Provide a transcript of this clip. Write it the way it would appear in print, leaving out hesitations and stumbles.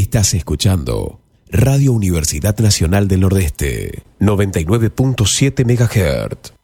Estás escuchando Radio Universidad Nacional del Nordeste, 99.7 MHz.